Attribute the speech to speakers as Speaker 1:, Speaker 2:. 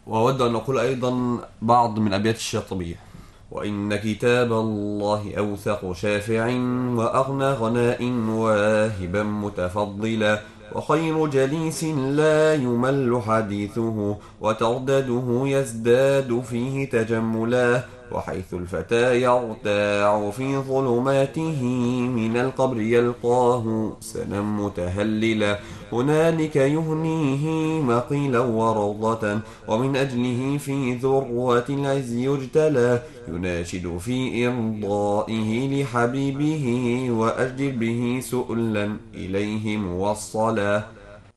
Speaker 1: وأود أن أقول أيضا بعض من أبيات الشاطبية: وإن كتاب الله أوثق شافع، وأغنى غناء واهبا متفضلا، وخير جليس لا يمل حديثه، وتردده يزداد فيه تجملا، وحيث الفتى يرتاع في ظلماته من القبر يلقاه سنا متهللا، هنالك يهنيه مقيلا وروضة، ومن أجله في ذروة العز يجتلى، يناشد في إرضائه لحبيبه، وأجدر به سؤلا إليه موصلا.